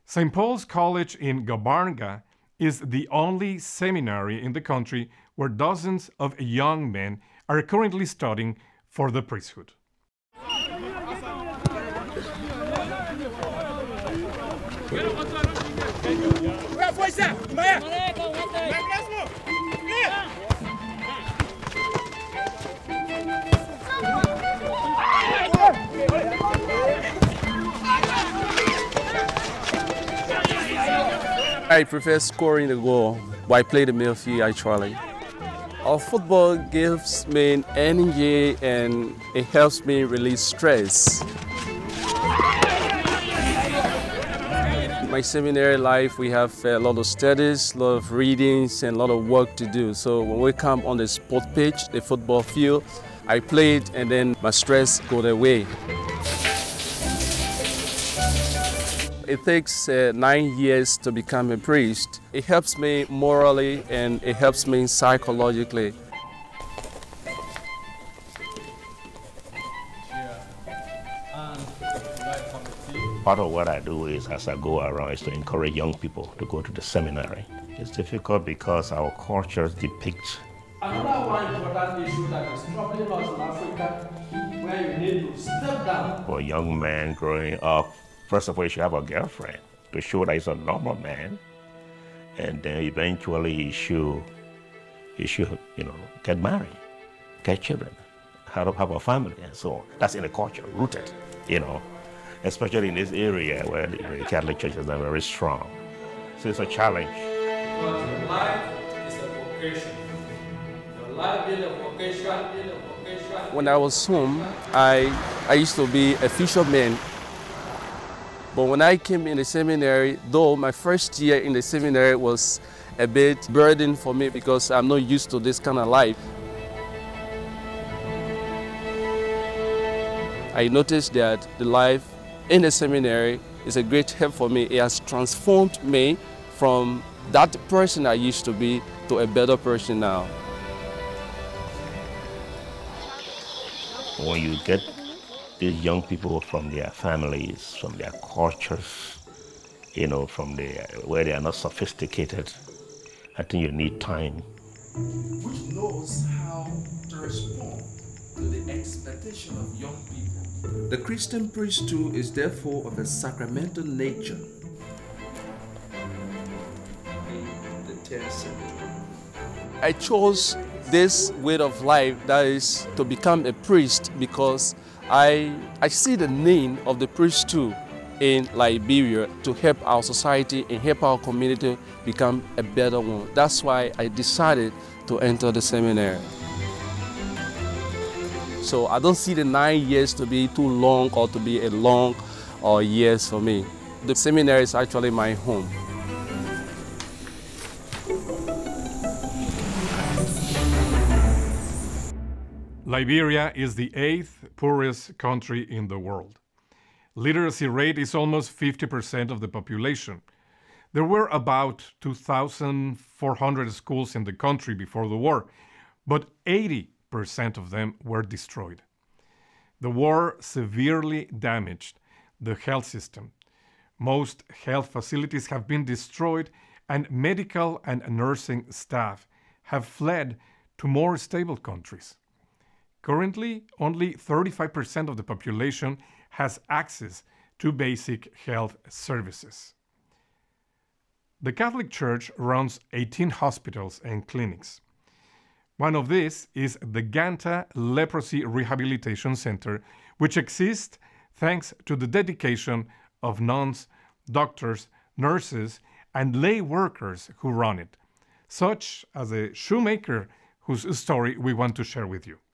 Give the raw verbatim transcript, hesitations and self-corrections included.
Saint Paul's College in Gabarnga is the only seminary in the country where dozens of young men are currently studying for the priesthood. I prefer scoring the goal, but I play the midfield actually. Our football gives me energy and it helps me release stress. In my seminary life, we have a lot of studies, a lot of readings, and a lot of work to do. So when we come on the sport pitch, the football field, I play it and then my stress goes away. It takes uh, nine years to become a priest. It helps me morally and it helps me psychologically. Part of what I do is, as I go around, is to encourage young people to go to the seminary. It's difficult because our cultures depict. Another one important issue that is troubling us in Africa, where you need to step down. For a young man growing up, first of all, you should have a girlfriend to show that he's a normal man. And then eventually he should, he should, you know, get married, get children, have, have a family, and so on. That's in the culture, rooted, you know, especially in this area where the, the Catholic Church is not very strong. So it's a challenge. Because your life is a vocation. Your life is a vocation, is a vocation. When I was home, I, I used to be a fisherman. But when I came in the seminary, though my first year in the seminary was a bit burden for me because I'm not used to this kind of life. I noticed that the life in the seminary is a great help for me. It has transformed me from that person I used to be to a better person now. When you get these young people from their families, from their cultures, you know, from their, where they are not sophisticated, I think you need time. Which knows how to respond to the expectation of young people. The Christian priesthood is therefore of a sacramental nature. The tenth century. I chose this way of life, that is to become a priest, because I, I see the need of the priesthood in Liberia to help our society and help our community become a better one. That's why I decided to enter the seminary. So I don't see the nine years to be too long or to be a long or years for me. The seminary is actually my home. Liberia is the eighth poorest country in the world. Literacy rate is almost fifty percent of the population. There were about two thousand four hundred schools in the country before the war, but eighty percent of them were destroyed. The war severely damaged the health system. Most health facilities have been destroyed, and medical and nursing staff have fled to more stable countries. Currently, only thirty-five percent of the population has access to basic health services. The Catholic Church runs eighteen hospitals and clinics. One of these is the Ganta Leprosy Rehabilitation Center, which exists thanks to the dedication of nuns, doctors, nurses, and lay workers who run it, such as a shoemaker whose story we want to share with you.